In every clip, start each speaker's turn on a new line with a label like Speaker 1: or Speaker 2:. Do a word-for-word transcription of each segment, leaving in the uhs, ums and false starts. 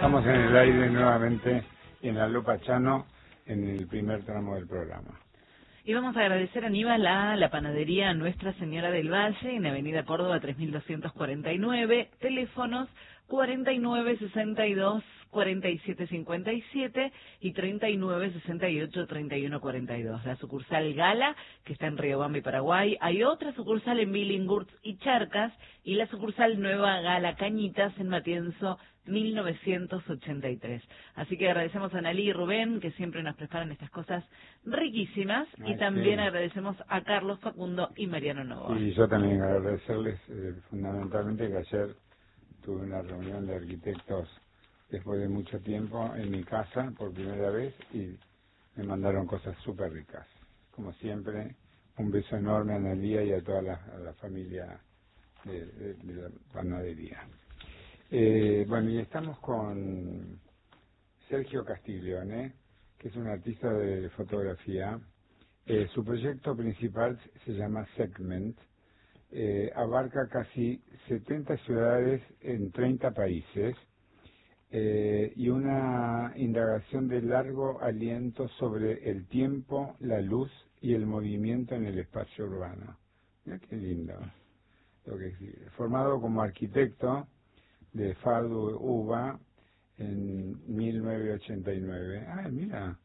Speaker 1: Estamos en el aire nuevamente en la Lupa Chano, en el primer tramo del programa.
Speaker 2: Y vamos a agradecer a Aníbal a la panadería Nuestra Señora del Valle, en Avenida Córdoba tres mil doscientos cuarenta y nueve, teléfonos cuarenta y nueve sesenta y dos cuarenta y siete cincuenta y siete y treinta y nueve sesenta y ocho treinta y uno cuarenta y dos. La sucursal Gala, que está en Riobamba y Paraguay. Hay otra sucursal en Billinghurst y Charcas, y la sucursal Nueva Gala Cañitas en Matienzo mil novecientos ochenta y tres. Así que agradecemos a Nalí y Rubén, que siempre nos preparan estas cosas riquísimas. Ay, y también sí. agradecemos a Carlos Facundo y Mariano Novoa.
Speaker 1: Y yo también agradecerles eh, fundamentalmente que ayer tuve una reunión de arquitectos después de mucho tiempo en mi casa por primera vez y me mandaron cosas súper ricas. Como siempre, un beso enorme a Analía y a toda la, a la familia de, de, de la panadería. Eh, bueno, y estamos con Sergio Castiglione, que es un artista de fotografía. Eh, su proyecto principal se llama Segment. Eh, abarca casi setenta ciudades en treinta países eh, y una indagación de largo aliento sobre el tiempo, la luz y el movimiento en el espacio urbano. Mira qué lindo lo que escribe. Formado como arquitecto de Fadu Uva en mil novecientos ochenta y nueve. Ah, mira.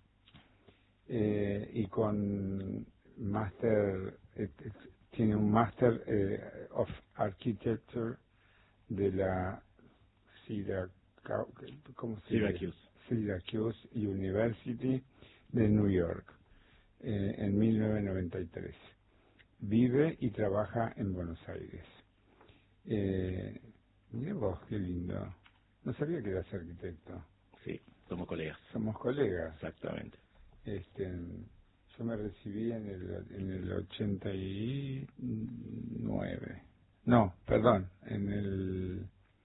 Speaker 1: Eh, y con máster, eh, tiene un máster eh, of Architecture de la Syrac- ¿cómo se
Speaker 3: Syracuse.
Speaker 1: Syracuse University de New York eh, en mil novecientos noventa y tres. Vive y trabaja en Buenos Aires. Eh, mira vos, qué lindo. No sabía que eras arquitecto.
Speaker 3: Sí, somos colegas.
Speaker 1: Somos colegas.
Speaker 3: Exactamente.
Speaker 1: Este, yo me recibí en el, en el ochenta y nueve. No, perdón, en el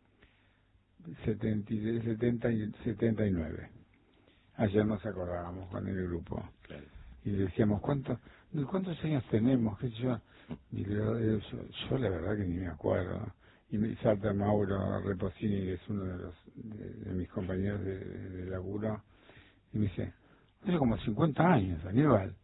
Speaker 1: setenta, setenta, setenta y nueve. Ayer nos acordábamos con el grupo.
Speaker 3: Claro.
Speaker 1: Y decíamos, ¿cuántos, cuántos años tenemos? ¿Qué sé yo? Y yo, yo, yo la verdad que ni me acuerdo. Y me salta Mauro Reposini, que es uno de los de, de mis compañeros de, de, de laburo, y me dice, tiene como cincuenta años, Aníbal.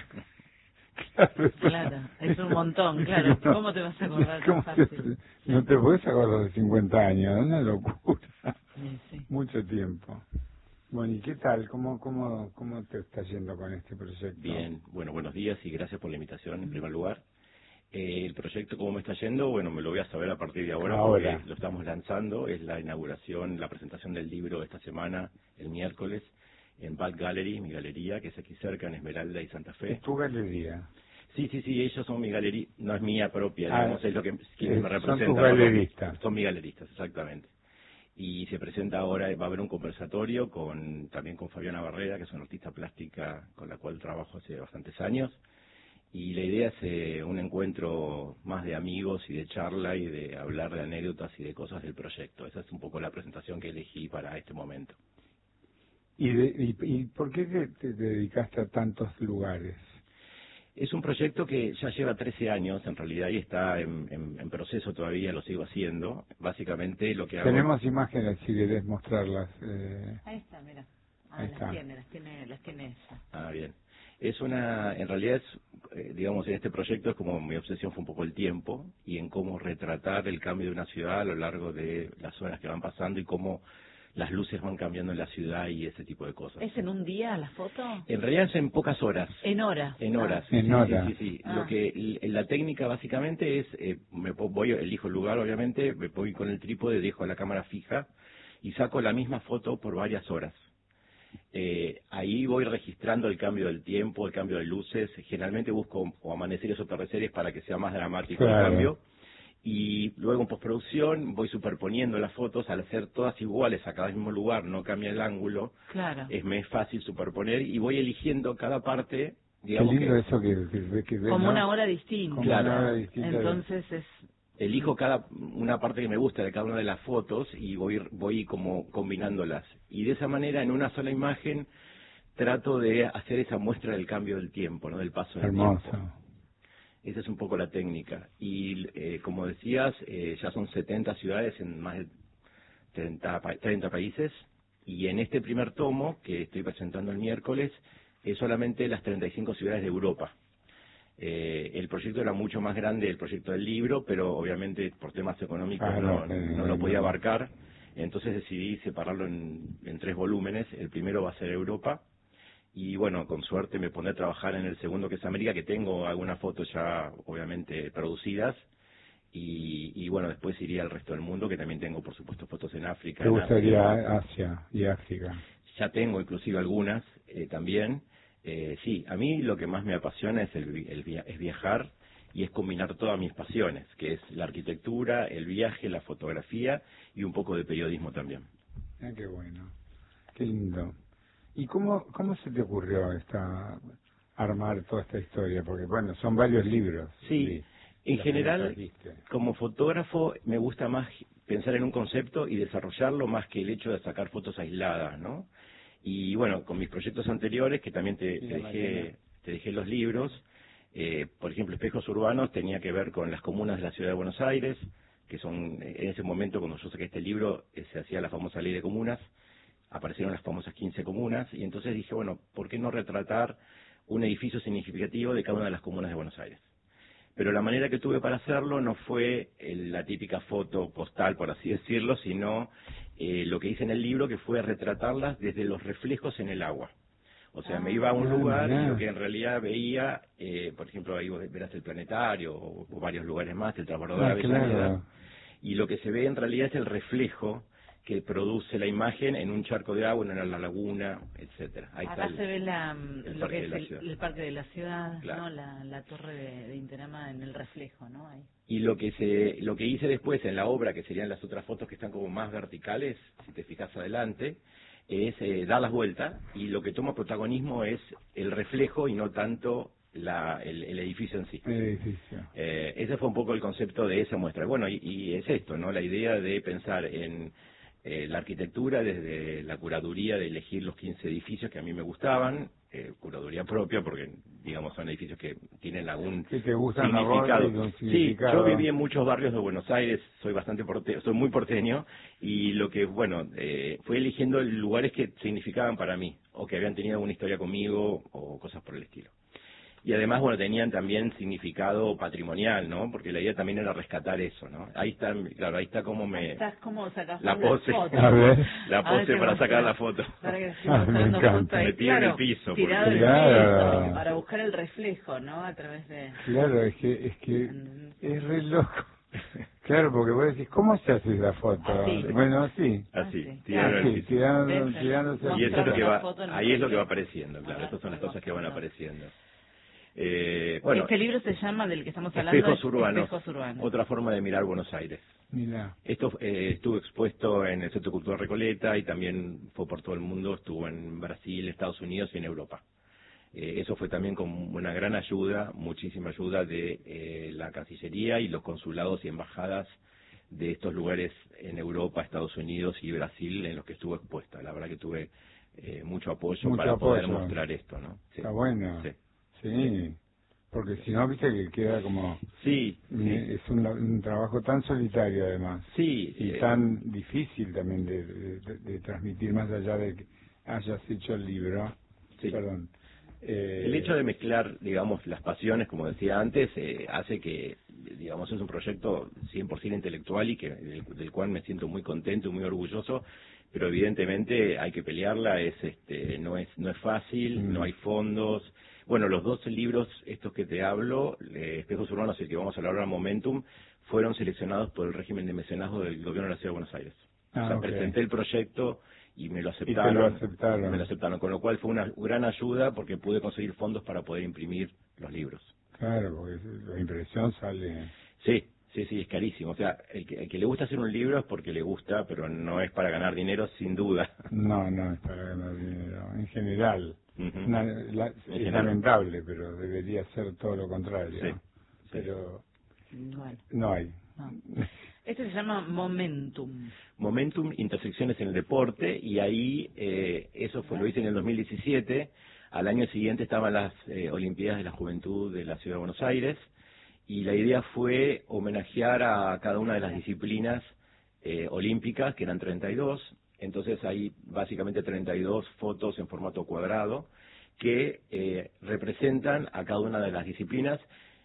Speaker 2: Claro, claro, es un montón, claro. No, ¿cómo te vas a acordar tan fácil?
Speaker 1: Te, no te puedes acordar de cincuenta años, es una locura.
Speaker 2: Sí, sí.
Speaker 1: Mucho tiempo. Bueno, ¿y qué tal? ¿Cómo, cómo, cómo te está yendo con este proyecto?
Speaker 3: Bien, bueno, buenos días y gracias por la invitación en primer lugar. Eh, el proyecto, ¿cómo me está yendo? Bueno, me lo voy a saber a partir de ahora,
Speaker 1: ahora
Speaker 3: porque lo estamos lanzando. Es la inauguración, la presentación del libro esta semana, el miércoles, en Bat Gallery, mi galería, que es aquí cerca en Esmeralda y Santa Fe.
Speaker 1: ¿Es tu galería?
Speaker 3: Sí, sí, sí, ellos son mi galería, no es mía propia,
Speaker 1: ah,
Speaker 3: digamos, es lo que quienes
Speaker 1: eh,
Speaker 3: me representan.
Speaker 1: Son tus galeristas.
Speaker 3: Son mis galeristas, exactamente. Y se presenta ahora, va a haber un conversatorio con también con Fabiana Barrera, que es una artista plástica con la cual trabajo hace bastantes años. Y la idea es eh, un encuentro más de amigos y de charla y de hablar de anécdotas y de cosas del proyecto. Esa es un poco la presentación que elegí para este momento.
Speaker 1: ¿Y, de, y, y por qué te, te dedicaste a tantos lugares?
Speaker 3: Es un proyecto que ya lleva trece años, en realidad, y está en, en, en proceso todavía, lo sigo haciendo. Básicamente lo que hago...
Speaker 1: Tenemos imágenes, si querés mostrarlas. Eh...
Speaker 2: Ahí está, mira. Ah,
Speaker 1: Ahí
Speaker 2: las
Speaker 1: está.
Speaker 2: tiene, las tiene, las tiene ella.
Speaker 3: Ah, bien. Es una, en realidad, es, eh, digamos, en este proyecto es como mi obsesión fue un poco el tiempo y en cómo retratar el cambio de una ciudad a lo largo de las horas que van pasando y cómo las luces van cambiando en la ciudad y ese tipo de cosas.
Speaker 2: ¿Es en un día la foto?
Speaker 3: En realidad es en pocas horas.
Speaker 2: En horas.
Speaker 3: En horas.
Speaker 2: Ah.
Speaker 3: Sí,
Speaker 1: en
Speaker 3: sí,
Speaker 1: horas.
Speaker 3: sí, sí, sí.
Speaker 2: Ah.
Speaker 3: Lo que la técnica básicamente es, eh, me voy, elijo el lugar obviamente, me voy con el trípode, dejo la cámara fija y saco la misma foto por varias horas. Eh, ahí voy registrando el cambio del tiempo, el cambio de luces. Generalmente busco o amaneceres o atardeceres para que sea más dramático
Speaker 1: Claro.
Speaker 3: el cambio. Y luego en postproducción voy superponiendo las fotos al hacer todas iguales a cada mismo lugar, no cambia el ángulo.
Speaker 2: Claro.
Speaker 3: Es me es fácil superponer y voy eligiendo cada parte,
Speaker 1: Qué
Speaker 3: digamos
Speaker 1: lindo
Speaker 3: que
Speaker 1: eso que, que, que ves,
Speaker 2: Como
Speaker 1: ¿no?
Speaker 2: una hora distinta.
Speaker 1: Como
Speaker 3: Claro.
Speaker 1: una hora distinta.
Speaker 2: Entonces es...
Speaker 3: elijo cada una parte que me gusta de cada una de las fotos y voy voy como combinándolas. Y de esa manera, en una sola imagen, trato de hacer esa muestra del cambio del tiempo, ¿no? Del paso del
Speaker 1: Hermoso.
Speaker 3: tiempo. Esa es un poco la técnica. Y eh, como decías, eh, ya son setenta ciudades en más de treinta, pa treinta países. y en este primer tomo, que estoy presentando el miércoles, es solamente las treinta y cinco ciudades de Europa. Eh, el proyecto era mucho más grande, el proyecto del libro, pero obviamente por temas económicos
Speaker 1: ah,
Speaker 3: no,
Speaker 1: no,
Speaker 3: no, no lo podía abarcar, entonces decidí separarlo en, en tres volúmenes. El primero va a ser Europa, y bueno, con suerte me pondré a trabajar en el segundo, que es América, que tengo algunas fotos ya obviamente producidas, y, y bueno, después iría al resto del mundo, que también tengo por supuesto fotos en África.
Speaker 1: ¿Te
Speaker 3: en
Speaker 1: gustaría
Speaker 3: Asia,
Speaker 1: Asia y África?
Speaker 3: Ya tengo inclusive algunas eh, también. Eh, sí, a mí lo que más me apasiona es, el, el via es viajar, y es combinar todas mis pasiones, que es la arquitectura, el viaje, la fotografía y un poco de periodismo también.
Speaker 1: Ah, qué bueno, qué lindo. ¿Y cómo, cómo se te ocurrió esta armar toda esta historia? Porque bueno, son varios libros.
Speaker 3: Sí, en general, como fotógrafo me gusta más pensar en un concepto y desarrollarlo más que el hecho de sacar fotos aisladas, ¿no? Y bueno, con mis proyectos anteriores, que también te, te dejé, te dejé los libros, eh, por ejemplo, Espejos Urbanos tenía que ver con las comunas de la ciudad de Buenos Aires, que son, en ese momento cuando yo saqué este libro, eh, se hacía la famosa ley de comunas, aparecieron las famosas quince comunas, y entonces dije, bueno, ¿por qué no retratar un edificio significativo de cada una de las comunas de Buenos Aires? Pero la manera que tuve para hacerlo no fue el, la típica foto postal, por así decirlo, sino eh, lo que hice en el libro, que fue retratarlas desde los reflejos en el agua. O sea, ah, me iba a un lugar y lo que en realidad veía, eh, por ejemplo, ahí verás el planetario o, o varios lugares más, el transbordador de Avellaneda, claro. Y lo que se ve en realidad es el reflejo que produce la imagen en un charco de agua, en la laguna, etcétera. Ahí
Speaker 2: Acá
Speaker 3: está el,
Speaker 2: se ve la,
Speaker 3: el
Speaker 2: lo que es
Speaker 3: el,
Speaker 2: el parque de la ciudad,
Speaker 3: claro.
Speaker 2: ¿no? La, la torre de, de Interama en el reflejo, ¿no? Ahí.
Speaker 3: Y lo que se, lo que hice después en la obra, que serían las otras fotos que están como más verticales, si te fijas adelante, es eh, dar las vueltas, y lo que toma protagonismo es el reflejo y no tanto la, el, el edificio en sí.
Speaker 1: El edificio.
Speaker 3: Eh, ese fue un poco el concepto de esa muestra. Bueno, y, y es esto, ¿no? La idea de pensar en eh, la arquitectura desde la curaduría, de elegir los quince edificios que a mí me gustaban, eh, curaduría propia, porque digamos son edificios que tienen algún
Speaker 1: que te gustan
Speaker 3: significado.
Speaker 1: Vos,
Speaker 3: significado. Sí, yo viví en muchos barrios de Buenos Aires, soy bastante porteño, soy muy porteño, y lo que, bueno, eh, fue eligiendo lugares que significaban para mí, o que habían tenido alguna historia conmigo, o cosas por el estilo. Y además, bueno, tenían también significado patrimonial, ¿no? Porque la idea también era rescatar eso, ¿no? Ahí está, claro, ahí está como me...
Speaker 2: Estás como sacas
Speaker 3: la pose,
Speaker 2: a
Speaker 1: ver.
Speaker 3: la pose para sacar la foto.
Speaker 2: Para que
Speaker 1: ah, me encanta.
Speaker 3: Me tiro en el piso.
Speaker 2: Tirado en
Speaker 1: claro.
Speaker 2: el piso, para buscar el reflejo, ¿no? A través de...
Speaker 1: Claro, es que, es que es re loco. Claro, porque vos decís, ¿cómo se hace la foto?
Speaker 2: Así.
Speaker 1: Bueno, así.
Speaker 3: Así,
Speaker 2: así.
Speaker 3: tirando
Speaker 1: así,
Speaker 3: el piso.
Speaker 1: tirando, tirándose
Speaker 3: Y eso es lo que va, ahí es lo que va
Speaker 2: apareciendo.
Speaker 3: apareciendo, claro. Estas son las cosas que van apareciendo. Eh, bueno,
Speaker 2: este libro se llama, del que estamos hablando,
Speaker 3: Espejos Urbanos,
Speaker 2: Espejos Urbanos.
Speaker 3: Otra forma de mirar Buenos Aires.
Speaker 1: Mira.
Speaker 3: Esto eh, estuvo expuesto en el Centro Cultural Recoleta, y también fue por todo el mundo, estuvo en Brasil, Estados Unidos y en Europa. Eh, eso fue también con una gran ayuda, muchísima ayuda de eh, la Cancillería y los consulados y embajadas de estos lugares en Europa, Estados Unidos y Brasil, en los que estuvo expuesta. La verdad que tuve eh, mucho apoyo
Speaker 1: mucho
Speaker 3: para
Speaker 1: apoyo.
Speaker 3: poder mostrar esto, ¿no? Sí.
Speaker 1: Está bueno.
Speaker 3: Sí.
Speaker 1: Sí, porque si no, viste que queda como...
Speaker 3: Sí, sí.
Speaker 1: Es un, un trabajo tan solitario, además.
Speaker 3: Sí.
Speaker 1: Y
Speaker 3: eh,
Speaker 1: tan difícil también de, de, de, de transmitir, más allá de que hayas hecho el libro.
Speaker 3: Sí.
Speaker 1: Perdón. Eh,
Speaker 3: el hecho de mezclar, digamos, las pasiones, como decía antes, eh, hace que, digamos, es un proyecto cien por ciento intelectual, y que del, del cual me siento muy contento y muy orgulloso, pero evidentemente hay que pelearla, es este no es no es fácil, mm. no hay fondos. Bueno, los dos libros, estos que te hablo, eh, Espejos Urbanos y el que vamos a hablar ahora, Momentum, fueron seleccionados por el régimen de mecenazgo del gobierno de la Ciudad de Buenos Aires.
Speaker 1: Ah,
Speaker 3: o sea,
Speaker 1: okay.
Speaker 3: presenté el proyecto y me lo aceptaron.
Speaker 1: Y te lo aceptaron.
Speaker 3: Me lo aceptaron, con lo cual fue una gran ayuda, porque pude conseguir fondos para poder imprimir los libros.
Speaker 1: Claro, porque la impresión sale...
Speaker 3: Sí, sí, sí, es carísimo. O sea, el que, el que le gusta hacer un libro es porque le gusta, pero no es para ganar dinero, sin duda.
Speaker 1: No, no es para ganar dinero, en general.
Speaker 3: Uh-huh.
Speaker 1: Una, la, es
Speaker 3: general.
Speaker 1: lamentable, pero debería ser todo lo contrario.
Speaker 3: Sí,
Speaker 1: pero
Speaker 2: bueno.
Speaker 1: no hay.
Speaker 2: No. Este se llama Momentum.
Speaker 3: Momentum, intersecciones en el deporte, y ahí eh, eso fue, lo hice en el dos mil diecisiete. Al año siguiente estaban las eh, Olimpiadas de la Juventud de la Ciudad de Buenos Aires, y la idea fue homenajear a cada una de las disciplinas eh, olímpicas, que eran treinta y dos, Entonces hay básicamente treinta y dos fotos en formato cuadrado que eh, representan a cada una de las disciplinas,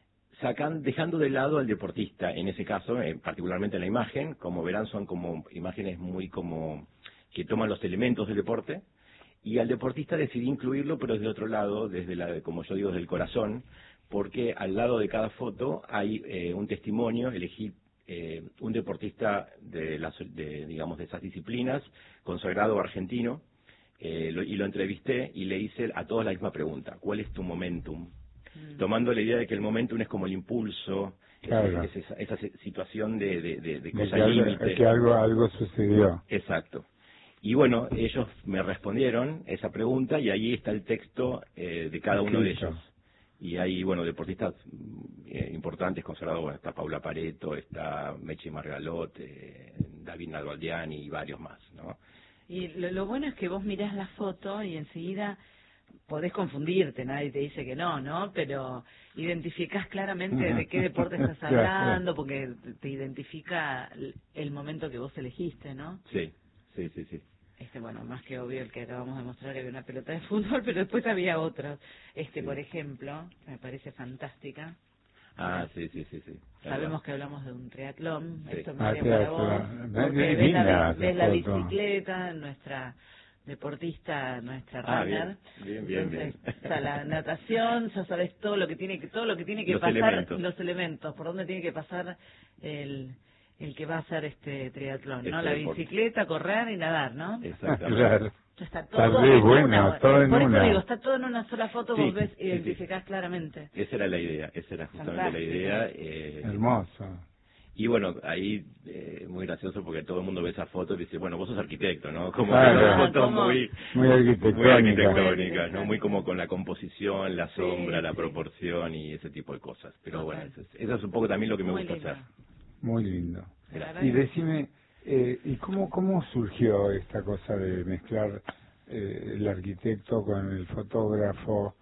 Speaker 3: sacan, dejando de lado al deportista, en ese caso, eh, particularmente en la imagen. Como verán, son como imágenes muy como que toman los elementos del deporte, y al deportista decidí incluirlo, pero desde otro lado, desde la, como yo digo, desde el corazón, porque al lado de cada foto hay eh, un testimonio. Elegí eh, un deportista de, las, de, digamos, de esas disciplinas, consagrado argentino, eh, lo, y lo entrevisté y le hice a todos la misma pregunta: ¿cuál es tu momentum? Mm. Tomando la idea de que el momentum es como el impulso,
Speaker 1: claro.
Speaker 3: es, es esa, esa situación de, de, de, de cosa
Speaker 1: de que
Speaker 3: límite.
Speaker 1: Algo, que algo, algo sucedió.
Speaker 3: Exacto. Y bueno, ellos me respondieron esa pregunta y ahí está el texto eh, de cada uno de ellos. Y hay, bueno, deportistas eh, importantes consagrados. Bueno, está Paula Pareto, está Mechi Margalot, eh, David Nalbandiani y varios más, ¿no?
Speaker 2: Y lo, lo bueno es que vos mirás la foto y enseguida podés confundirte, nadie te dice que no, ¿no? Pero identificás claramente de qué deporte estás hablando, porque te identifica el momento que vos elegiste, ¿no?
Speaker 3: Sí, sí, sí, sí.
Speaker 2: Este, bueno, más que obvio el que acabamos de mostrar, que había una pelota de fútbol, pero después había otros. Este, sí. Por ejemplo, me parece fantástica.
Speaker 3: Ah, sí, sí, sí, sí.
Speaker 2: Sabemos que hablamos de un triatlón, sí. Esto
Speaker 1: ah,
Speaker 2: María, para vos, porque ves la, ves la bicicleta, nuestra deportista, nuestra
Speaker 3: ah,
Speaker 2: runner.
Speaker 3: Bien, bien, bien,
Speaker 2: Entonces,
Speaker 3: bien.
Speaker 2: O sea, la natación, ya sabes todo lo que tiene que, todo lo que tiene que
Speaker 3: los
Speaker 2: pasar,
Speaker 3: elementos.
Speaker 2: los elementos, por dónde tiene que pasar el el que va a hacer este triatlón,
Speaker 3: este
Speaker 2: ¿no? La bicicleta, correr y nadar, ¿no?
Speaker 3: Exactamente.
Speaker 1: Claro.
Speaker 2: Está todo
Speaker 1: Está
Speaker 2: en
Speaker 1: bueno,
Speaker 2: una.
Speaker 1: todo en
Speaker 2: Por eso
Speaker 1: una.
Speaker 2: digo, está todo en una sola foto,
Speaker 3: sí,
Speaker 2: vos ves,
Speaker 3: sí,
Speaker 2: identificás
Speaker 3: sí.
Speaker 2: claramente.
Speaker 3: Esa era la idea, esa era justamente Fantástico. La idea. Eh,
Speaker 1: Hermoso.
Speaker 3: Y bueno, ahí eh, muy gracioso porque todo el mundo ve esa foto y dice, bueno, vos sos arquitecto, ¿no? Como
Speaker 1: claro.
Speaker 3: que una foto muy,
Speaker 1: muy arquitectónica,
Speaker 3: muy arquitectónica, ¿no? Muy como con la composición, la sombra, sí, la
Speaker 2: sí.
Speaker 3: proporción y ese tipo de cosas. Pero
Speaker 2: Total.
Speaker 3: bueno, eso es, eso es un poco también lo que me
Speaker 2: muy
Speaker 3: gusta
Speaker 2: lindo.
Speaker 3: hacer.
Speaker 1: Muy lindo.
Speaker 3: Gracias.
Speaker 1: Y decime, eh, ¿y cómo, cómo surgió esta cosa de mezclar eh, el arquitecto con el fotógrafo?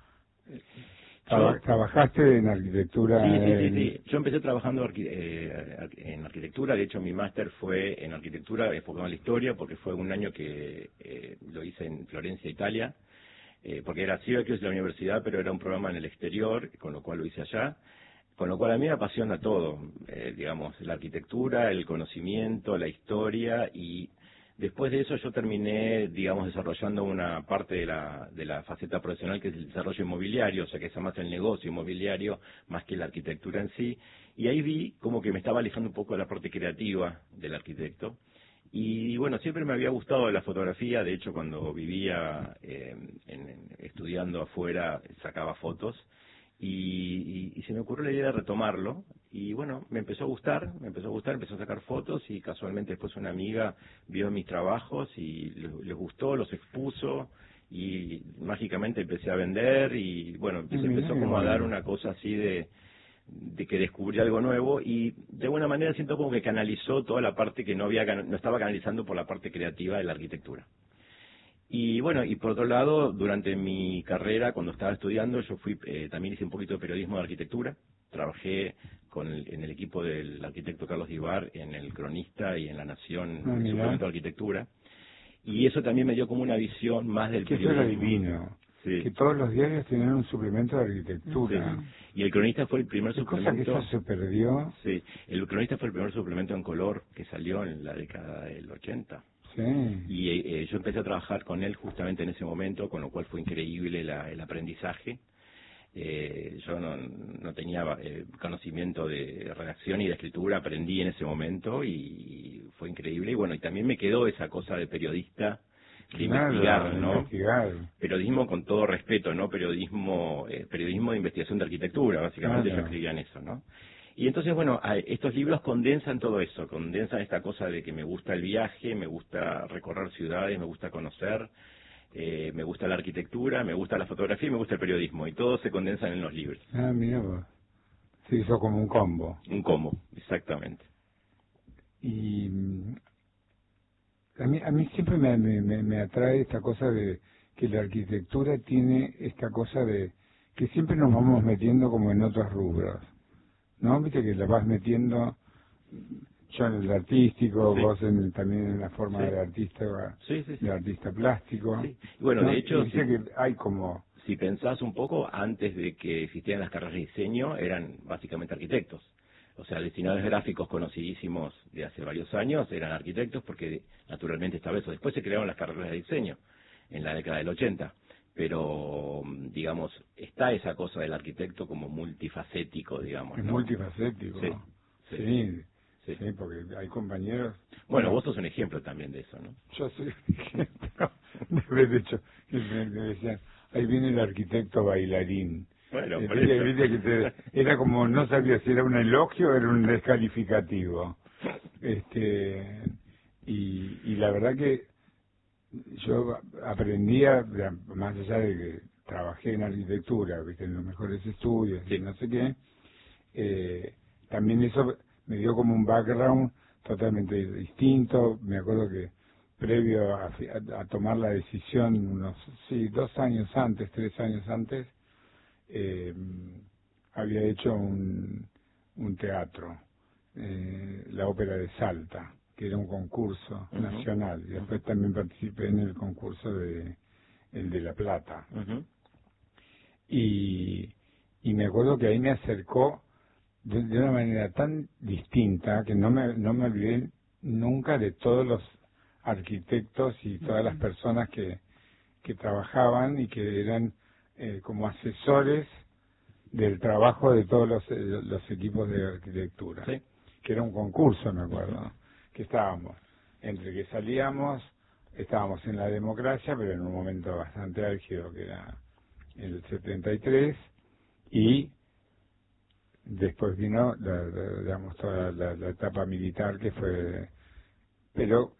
Speaker 1: Traba,
Speaker 3: Yo,
Speaker 1: ¿Trabajaste en arquitectura?
Speaker 3: Sí, sí,
Speaker 1: en...
Speaker 3: sí, sí. Yo empecé trabajando arqui eh, en arquitectura. De hecho, mi máster fue en arquitectura enfocado en la historia, porque fue un año que eh, lo hice en Florencia, Italia, eh, porque era Syracuse la universidad, pero era un programa en el exterior, con lo cual lo hice allá. Con lo cual a mí me apasiona todo, eh, digamos, la arquitectura, el conocimiento, la historia, y después de eso yo terminé, digamos, desarrollando una parte de la, de la faceta profesional que es el desarrollo inmobiliario, o sea que es más el negocio inmobiliario más que la arquitectura en sí, y ahí vi como que me estaba alejando un poco de la parte creativa del arquitecto. Y bueno, siempre me había gustado la fotografía. De hecho, cuando vivía eh, en, en, estudiando afuera sacaba fotos. Y, y, y se me ocurrió la idea de retomarlo, y bueno, me empezó a gustar, me empezó a gustar, empezó a sacar fotos, y casualmente después una amiga vio mis trabajos y les, les gustó, los expuso, y mágicamente empecé a vender, y bueno, se empezó como a dar una cosa así de, de que descubrí algo nuevo, y de alguna manera siento como que canalizó toda la parte que no había, no estaba canalizando por la parte creativa de la arquitectura. Y bueno, y por otro lado, durante mi carrera, cuando estaba estudiando, yo fui eh, también hice un poquito de periodismo de arquitectura. Trabajé con el, en el equipo del arquitecto Carlos Divar, en El Cronista y en La Nación,
Speaker 1: ah,
Speaker 3: en el suplemento de arquitectura. Y eso también me dio como una visión más del
Speaker 1: que
Speaker 3: periodismo.
Speaker 1: Eso era divino. Sí. Que todos los diarios tenían un suplemento de arquitectura.
Speaker 3: Sí. Y El Cronista fue el primer
Speaker 1: ¿Qué
Speaker 3: suplemento.
Speaker 1: Cosa que eso se perdió.
Speaker 3: Sí, El Cronista fue el primer suplemento en color que salió en la década del ochenta.
Speaker 1: Sí.
Speaker 3: Y eh, yo empecé a trabajar con él justamente en ese momento, con lo cual fue increíble la, el aprendizaje. Eh, yo no, no tenía eh, conocimiento de redacción y de escritura, aprendí en ese momento y fue increíble. Y bueno, y también me quedó esa cosa de periodista, de
Speaker 1: claro,
Speaker 3: investigar, ¿no?
Speaker 1: Investigar.
Speaker 3: Periodismo con todo respeto, ¿no? Periodismo, eh, periodismo de investigación de arquitectura, básicamente
Speaker 1: claro.
Speaker 3: Yo escribía en eso, ¿no? Y entonces, bueno, estos libros condensan todo eso, condensan esta cosa de que me gusta el viaje, me gusta recorrer ciudades, me gusta conocer, eh, me gusta la arquitectura, me gusta la fotografía y me gusta el periodismo, y todo se condensan en los libros.
Speaker 1: Ah, mira vos. Se hizo como un combo.
Speaker 3: Un combo, exactamente.
Speaker 1: Y a mí, a mí siempre me, me, me atrae esta cosa de que la arquitectura tiene esta cosa de que siempre nos vamos metiendo como en otros rubros. ¿No? Viste que la vas metiendo, yo en el artístico,
Speaker 3: Sí.
Speaker 1: vos en, también en la forma
Speaker 3: Sí.
Speaker 1: de artista,
Speaker 3: Sí, sí, sí.
Speaker 1: de artista plástico.
Speaker 3: Sí. Bueno,
Speaker 1: ¿no?
Speaker 3: de hecho,
Speaker 1: Y dice
Speaker 3: sí.
Speaker 1: que hay como...
Speaker 3: Si pensás un poco, antes de que existieran las carreras de diseño, eran básicamente arquitectos. O sea, diseñadores gráficos conocidísimos de hace varios años eran arquitectos porque naturalmente estaba eso. Después se crearon las carreras de diseño en la década del ochenta. Pero, digamos, está esa cosa del arquitecto como multifacético, digamos,
Speaker 1: Es
Speaker 3: ¿no?
Speaker 1: multifacético.
Speaker 3: Sí, sí,
Speaker 1: Sí,
Speaker 3: sí.
Speaker 1: sí, porque hay compañeros...
Speaker 3: Bueno,
Speaker 1: Bueno,
Speaker 3: vos sos un ejemplo también de eso, ¿no?
Speaker 1: yo soy un ejemplo de haber hecho, que me, me decían, ahí viene el arquitecto bailarín.
Speaker 3: Bueno,
Speaker 1: Eh,
Speaker 3: por
Speaker 1: viste-
Speaker 3: eso.
Speaker 1: viste que te- era como, no sabía si era un elogio o era un descalificativo. Este, y, y la verdad que yo aprendía, más allá de que trabajé en arquitectura, viste, en los mejores estudios,
Speaker 3: Sí.
Speaker 1: y no sé qué, eh, también eso me dio como un background totalmente distinto. Me acuerdo que previo a, a- a tomar la decisión, unos sí, dos años antes, tres años antes, eh, había hecho un, un teatro, eh, la ópera de Salta, que era un concurso
Speaker 3: Ujú.
Speaker 1: nacional, y después también participé en el concurso de el de La Plata.
Speaker 3: Ujú.
Speaker 1: Y, y me acuerdo que ahí me acercó de, de una manera tan distinta que no me, no me olvidé nunca de todos los arquitectos y todas las personas que, que trabajaban y que eran eh, como asesores del trabajo de todos los, eh, los equipos de arquitectura.
Speaker 3: Sí.
Speaker 1: Que era un concurso, me acuerdo, que estábamos, entre que salíamos, estábamos en la democracia, pero en un momento bastante álgido, que era el setenta y tres, y después vino, la, la- digamos, toda la, la etapa militar que fue... Pero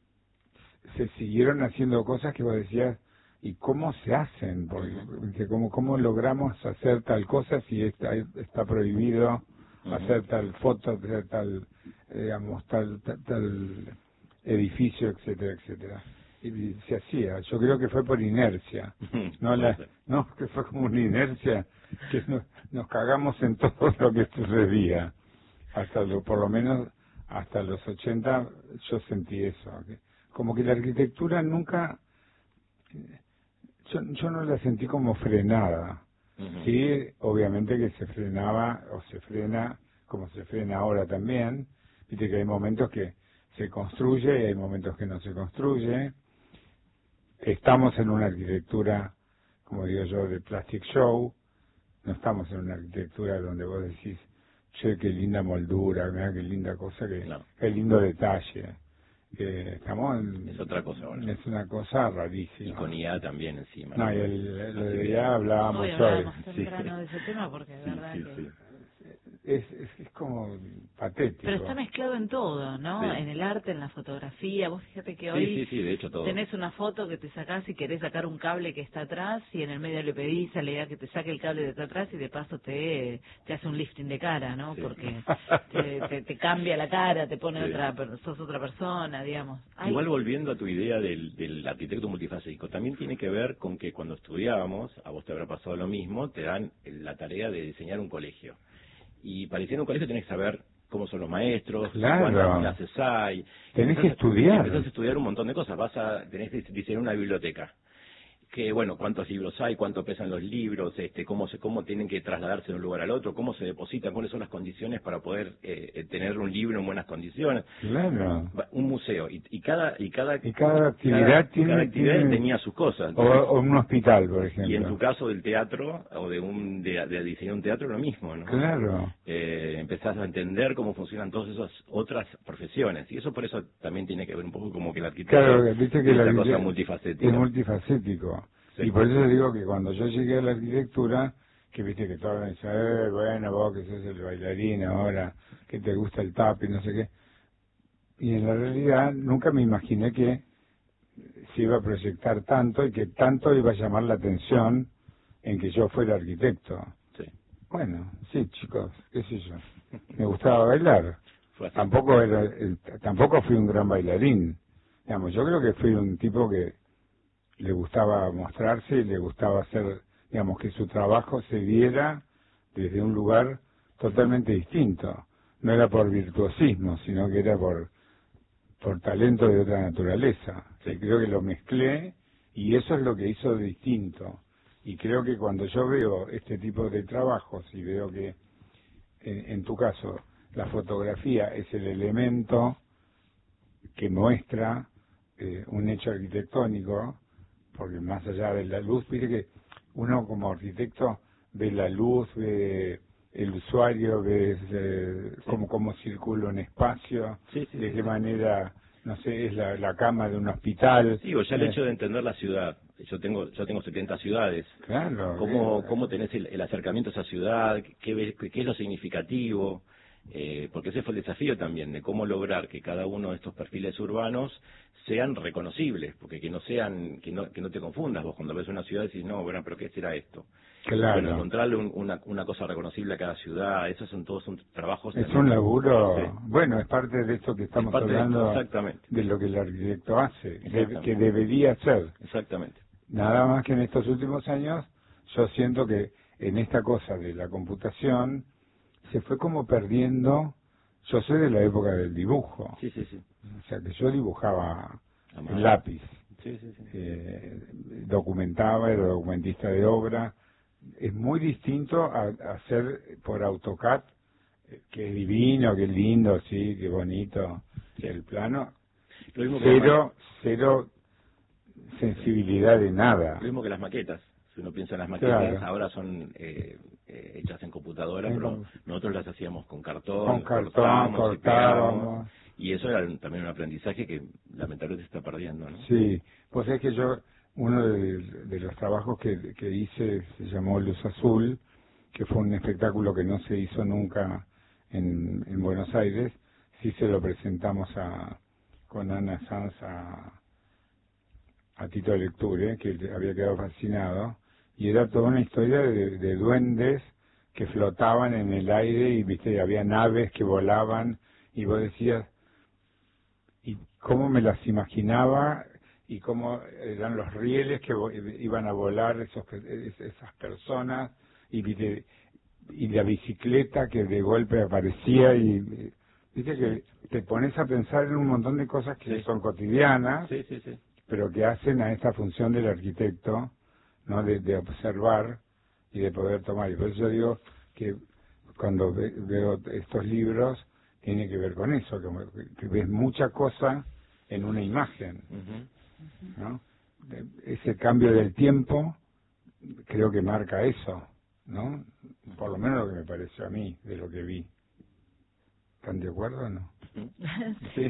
Speaker 1: se siguieron haciendo cosas que vos decías, ¿y cómo se hacen? Porque, que cómo, ¿cómo logramos hacer tal cosa si está, está prohibido
Speaker 3: Ujú.
Speaker 1: hacer tal foto, hacer tal, eh, digamos, tal, tal, tal edificio, etcétera, etcétera? Y, y se hacía. Yo creo que fue por inercia. No,
Speaker 3: Puede
Speaker 1: la,
Speaker 3: ser.
Speaker 1: no que fue como una inercia que nos, nos cagamos en todo lo que sucedía. Hasta lo, por lo menos hasta los ochenta yo sentí eso. que- como que la arquitectura nunca, yo, yo no la sentí como frenada.
Speaker 3: Ujú.
Speaker 1: Sí, obviamente que se frenaba o se frena, como se frena ahora también. Viste que hay momentos que se construye y hay momentos que no se construye. Estamos en una arquitectura, como digo yo, de plastic show. No estamos en una arquitectura donde vos decís, che, qué linda moldura, mirá qué linda cosa, que,
Speaker 3: No.
Speaker 1: qué lindo detalle. Eh, estamos en-
Speaker 3: Es otra cosa ahora.
Speaker 1: es una cosa
Speaker 3: Y
Speaker 1: rarísima.
Speaker 3: con I A también encima.
Speaker 1: No, y el, lo
Speaker 3: Así
Speaker 1: de
Speaker 3: que-
Speaker 1: ya hablábamos
Speaker 2: Hoy
Speaker 1: hoy.
Speaker 2: hablábamos
Speaker 3: Sí.
Speaker 2: temprano de ese tema porque es
Speaker 3: Sí,
Speaker 2: verdad
Speaker 3: sí,
Speaker 2: que...
Speaker 3: sí.
Speaker 1: Es, es, es como patético.
Speaker 2: Pero está mezclado en todo, ¿no?
Speaker 3: Sí.
Speaker 2: En el arte, en la fotografía. Vos fíjate que
Speaker 3: Sí,
Speaker 2: hoy
Speaker 3: sí, sí, de hecho todo.
Speaker 2: tenés una foto que te sacás y querés sacar un cable que está atrás y en el medio le pedís a Lea que te saque el cable de está atrás y de paso te, te hace un lifting de cara, ¿no?
Speaker 3: Sí.
Speaker 2: Porque te, te, te cambia la cara, te pone
Speaker 3: Sí.
Speaker 2: otra, per- sos otra persona, digamos. Ay,
Speaker 3: Igual volviendo a tu idea del, del arquitecto multifacético, también tiene que ver con que cuando estudiábamos, a vos te habrá pasado lo mismo, te dan la tarea de diseñar un colegio. Y para diseñar un colegio tenés que saber cómo son los maestros,
Speaker 1: Claro.
Speaker 3: cuántas clases hay.
Speaker 1: Tenés
Speaker 3: Empezás
Speaker 1: que
Speaker 3: a-
Speaker 1: estudiar.
Speaker 3: Empezás a estudiar un montón de cosas. Vas a, tenés que diseñar una biblioteca. Que bueno, cuántos libros hay, cuánto pesan los libros, este, cómo se, cómo tienen que trasladarse de un lugar al otro, cómo se depositan, cuáles son las condiciones para poder eh, eh, tener un libro en buenas condiciones.
Speaker 1: Claro.
Speaker 3: Va- Un museo y, y cada y cada
Speaker 1: Y cada actividad
Speaker 3: cada-
Speaker 1: tiene-
Speaker 3: cada actividad
Speaker 1: tiene-
Speaker 3: tenía sus cosas.
Speaker 1: O,
Speaker 3: Entonces,
Speaker 1: o un hospital, por ejemplo.
Speaker 3: y en tu caso del teatro o de un de, de diseñar un teatro lo mismo, ¿no?
Speaker 1: Claro.
Speaker 3: Eh, empezás a entender cómo funcionan todas esas otras profesiones y eso por eso también tiene que ver un poco como que el arquitecto
Speaker 1: Claro, viste que
Speaker 3: es
Speaker 1: la
Speaker 3: esa cosa
Speaker 1: arquite-
Speaker 3: multifacética.
Speaker 1: es multifacético.
Speaker 3: Sí.
Speaker 1: Y por eso digo que cuando yo llegué a la arquitectura, que viste que todos me dicen, eh, bueno, vos que sos el bailarín ahora, que te gusta el tap y no sé qué. Y en la realidad nunca me imaginé que se iba a proyectar tanto y que tanto iba a llamar la atención en que yo fuera arquitecto.
Speaker 3: Sí.
Speaker 1: Bueno, sí, chicos, qué sé yo. Me gustaba bailar.
Speaker 3: Fue así.
Speaker 1: Tampoco era, el- tampoco fui un gran bailarín. Digamos, yo creo que fui un tipo que le gustaba mostrarse y le gustaba hacer, digamos, que su trabajo se viera desde un lugar totalmente distinto. no era por virtuosismo, sino que era por, por talento de otra naturaleza.
Speaker 3: Sí.
Speaker 1: Y creo que lo mezclé y eso es lo que hizo distinto. Y creo que cuando yo veo este tipo de trabajos y veo que, en, en tu caso, la fotografía es el elemento que muestra eh, un hecho arquitectónico, porque más allá de la luz, viste que uno como arquitecto ve la luz, ve el usuario, ve eh,
Speaker 3: sí.
Speaker 1: cómo, cómo circula un espacio,
Speaker 3: sí, sí,
Speaker 1: de
Speaker 3: sí,
Speaker 1: qué
Speaker 3: sí.
Speaker 1: manera, no sé, es la, la cama de un hospital.
Speaker 3: Sí, o ya el
Speaker 1: eh,
Speaker 3: hecho de entender la ciudad. Yo tengo yo tengo setenta ciudades.
Speaker 1: Claro.
Speaker 3: ¿Cómo,
Speaker 1: eh,
Speaker 3: cómo tenés el, el acercamiento a esa ciudad? ¿Qué, ves- qué es lo significativo? Eh, porque ese fue el desafío también, de cómo lograr que cada uno de estos perfiles urbanos sean reconocibles, porque que no sean, que no, que no te confundas vos cuando ves una ciudad y decís, no, bueno, pero ¿qué será esto?
Speaker 1: Claro.
Speaker 3: Bueno, encontrarle un- una, una cosa reconocible a cada ciudad, esos son todos son trabajos.
Speaker 1: Es
Speaker 3: también.
Speaker 1: un laburo,
Speaker 3: Sí.
Speaker 1: bueno, es parte de esto que estamos
Speaker 3: parte de-
Speaker 1: hablando,
Speaker 3: exactamente.
Speaker 1: de lo que el arquitecto hace, de-
Speaker 3: Exactamente.
Speaker 1: que debería hacer.
Speaker 3: Exactamente.
Speaker 1: Nada más que en estos últimos años, yo siento que en esta cosa de la computación se fue como perdiendo. Yo soy de la época del dibujo,
Speaker 3: Sí, sí, sí.
Speaker 1: o sea que yo dibujaba
Speaker 3: A
Speaker 1: en
Speaker 3: mano.
Speaker 1: lápiz,
Speaker 3: Sí, sí, sí.
Speaker 1: eh, documentaba, era documentista de obra. Es muy distinto a, a hacer por AutoCAD, eh, que es divino, que lindo, sí, qué bonito
Speaker 3: Sí.
Speaker 1: el plano.
Speaker 3: Lo mismo que
Speaker 1: Cero, cero sensibilidad de nada.
Speaker 3: Lo mismo que las maquetas. Si uno piensa en las maquetas,
Speaker 1: Claro.
Speaker 3: ahora son eh, eh, hechas en computadora,
Speaker 1: En
Speaker 3: pero
Speaker 1: com-
Speaker 3: nosotros las hacíamos con cartón,
Speaker 1: Con cartón,
Speaker 3: cortábamos y pegábamos.
Speaker 1: cortábamos.
Speaker 3: Y eso era un- también un aprendizaje que lamentablemente se está perdiendo, ¿no?
Speaker 1: Sí, pues es que yo, uno de, de los trabajos que, que hice se llamó Luz Azul, que fue un espectáculo que no se hizo nunca en, en Buenos Aires. Sí se lo presentamos a con Ana Sanz a, a Tito Lecture, que había quedado fascinado, y era toda una historia de, de duendes que flotaban en el aire y viste había naves que volaban y vos decías, y cómo me las imaginaba y cómo eran los rieles que vo- iban a volar esos, esas personas y, viste, y la bicicleta que de golpe aparecía y viste que te pones a pensar en un montón de cosas que
Speaker 3: Sí.
Speaker 1: son cotidianas,
Speaker 3: Sí, sí, sí.
Speaker 1: pero que hacen a esta función del arquitecto, ¿no? De, de observar y de poder tomar. Y por eso yo digo que cuando ve- veo estos libros tiene que ver con eso, que, que ves mucha cosa en una imagen,
Speaker 3: Ujú.
Speaker 1: ¿no? De- Ese cambio del tiempo creo que marca eso, ¿no? Por lo menos lo que me pareció a mí, de lo que vi. ¿Están de acuerdo o no?
Speaker 3: Ujú.
Speaker 1: Sí.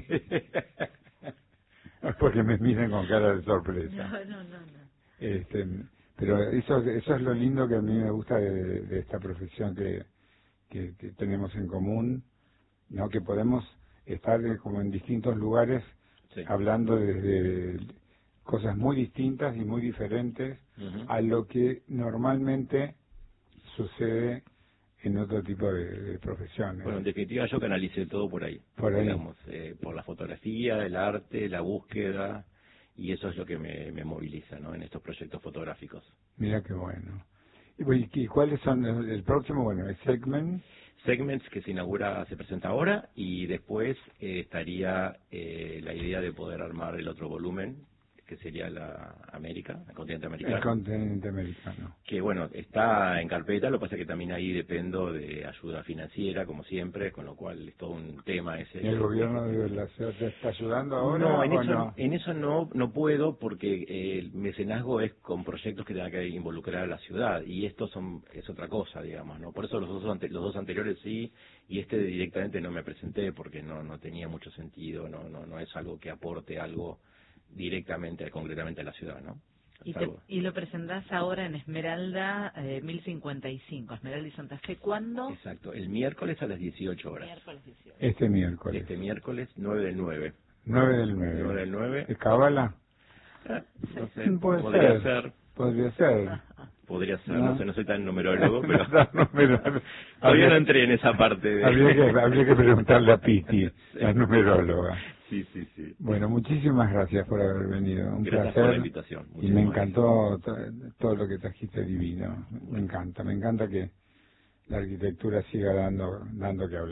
Speaker 1: Porque me miran con cara de sorpresa.
Speaker 2: No, no, no, no.
Speaker 1: Este, pero eso, eso es lo lindo que a mí me gusta de, de esta profesión que, que, que tenemos en común, ¿no? Que podemos estar eh, como en distintos lugares
Speaker 3: Sí.
Speaker 1: hablando desde cosas muy distintas y muy diferentes
Speaker 3: Ujú.
Speaker 1: a lo que normalmente sucede en otro tipo de, de profesiones.
Speaker 3: Bueno, en definitiva yo canalicé todo por ahí.
Speaker 1: Por ahí.
Speaker 3: Digamos, eh, por la fotografía, el arte, la búsqueda, y eso es lo que me, me moviliza, ¿no? En estos proyectos fotográficos.
Speaker 1: Mira qué bueno. ¿Y, bueno, y cuáles son el, el próximo? Bueno, el Segment.
Speaker 3: Segments que se inaugura, se presenta ahora, y después eh, estaría eh, la idea de poder armar el otro volumen, que sería la América, el continente
Speaker 1: El
Speaker 3: americano.
Speaker 1: continente americano.
Speaker 3: Que bueno, está en carpeta, lo que pasa es que también ahí dependo de ayuda financiera, como siempre, con lo cual es todo un tema ese.
Speaker 1: ¿Y el gobierno de la ciudad te está ayudando ahora
Speaker 3: No, en
Speaker 1: o
Speaker 3: eso
Speaker 1: no?
Speaker 3: en eso no no puedo porque eh, el mecenazgo es con proyectos que tengan que involucrar a la ciudad y estos son es otra cosa, digamos, ¿no? Por eso los dos ante- los dos anteriores sí y este directamente no me presenté porque no no tenía mucho sentido, no no no es algo que aporte algo directamente, concretamente a la ciudad, ¿no?
Speaker 2: Y,
Speaker 3: Es
Speaker 2: te-
Speaker 3: algo-
Speaker 2: y lo presentás ahora en Esmeralda eh, mil cincuenta y cinco, Esmeralda y Santa Fe. ¿Cuándo?
Speaker 3: Exacto, el miércoles a las dieciocho horas.
Speaker 2: Miércoles dieciocho.
Speaker 1: Este miércoles.
Speaker 3: Este miércoles nueve del nueve.
Speaker 1: nueve del
Speaker 3: nueve
Speaker 1: nueve.
Speaker 3: del nueve.
Speaker 1: ¿Es Cábala?
Speaker 3: Ah, no sé,
Speaker 1: Puede
Speaker 3: podría
Speaker 1: ser.
Speaker 3: ser.
Speaker 1: Podría ser.
Speaker 3: Podría ser,
Speaker 1: No.
Speaker 3: no sé, no soy tan numerólogo, pero
Speaker 1: No, pero-
Speaker 3: todavía
Speaker 1: habría-
Speaker 3: no entré en esa parte de...
Speaker 1: Habría que, habría que preguntarle a Piti,
Speaker 3: Sí.
Speaker 1: la numeróloga.
Speaker 3: Sí, sí, sí.
Speaker 1: Bueno, muchísimas gracias por haber venido. Un
Speaker 3: Gracias
Speaker 1: placer.
Speaker 3: por la invitación.
Speaker 1: Y me
Speaker 3: Muchísimas
Speaker 1: encantó to- todo lo que trajiste divino. Me encanta, me encanta que la arquitectura siga dando, dando que hablar.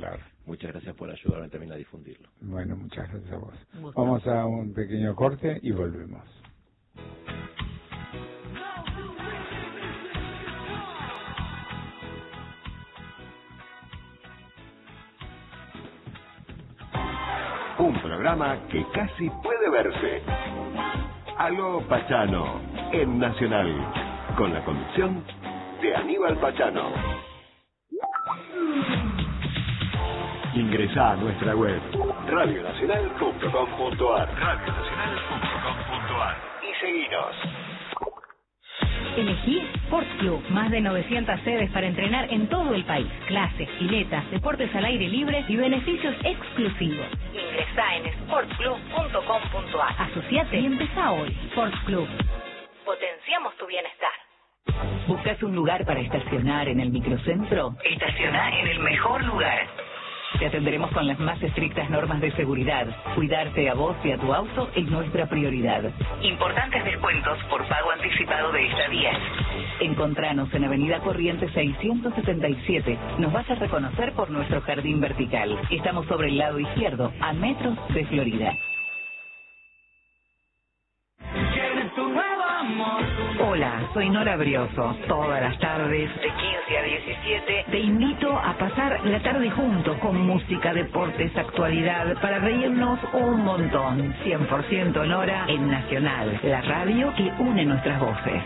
Speaker 3: Muchas gracias por ayudarme también a difundirlo.
Speaker 1: Bueno, muchas gracias a vos.
Speaker 2: Gusto.
Speaker 1: Vamos a un pequeño corte y volvemos.
Speaker 4: Un programa que casi puede verse. Aló Pachano, en Nacional, con la conducción de Aníbal Pachano. Ingresá a nuestra web radio nacional punto com punto ar radio nacional punto com punto ar y seguinos.
Speaker 5: Elegí Sports Club, más de novecientas sedes para entrenar en todo el país. Clases, piletas, deportes al aire libre y beneficios exclusivos. Ingresá en sports club punto com punto ar. Asociate y empezá hoy. Sports Club. Potenciamos tu bienestar. ¿Buscas un lugar para estacionar en el microcentro? Estaciona en el mejor lugar. Te atenderemos con las más estrictas normas de seguridad. Cuidarte a vos y a tu auto es nuestra prioridad. Importantes descuentos por pago anticipado de estadías. Encontranos en Avenida Corrientes seiscientos setenta y siete. Nos vas a reconocer por nuestro jardín vertical. Estamos sobre el lado izquierdo, a metros de Florida. Hola, soy Nora Brioso. Todas las tardes, de quince a diecisiete, te invito a pasar la tarde juntos con música, deportes, actualidad, para reírnos un montón. cien por ciento Nora en Nacional, la radio que une nuestras voces.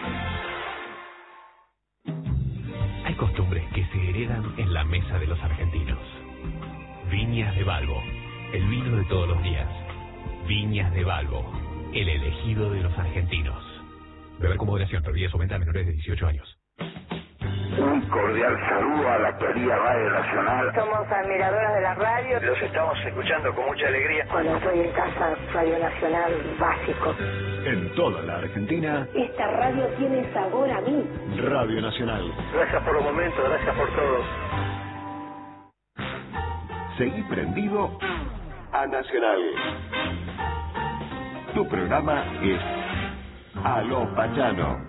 Speaker 6: Hay costumbres que se heredan en la mesa de los argentinos. Viñas de Balbo, el vino de todos los días. Viñas de Balbo, el elegido de los argentinos. Beber con moderación, prohibida su venta a menores de dieciocho años.
Speaker 7: Un cordial saludo a la querida Radio Nacional.
Speaker 8: Somos admiradoras de la radio.
Speaker 7: Los estamos escuchando con mucha alegría.
Speaker 8: Cuando estoy en casa, Radio Nacional, básico.
Speaker 4: En toda la Argentina,
Speaker 8: Esta radio tiene sabor a mí.
Speaker 4: Radio Nacional.
Speaker 7: Gracias por los momentos, gracias por todo.
Speaker 4: Seguí prendido a Nacional. Tu programa es Aló Pachano.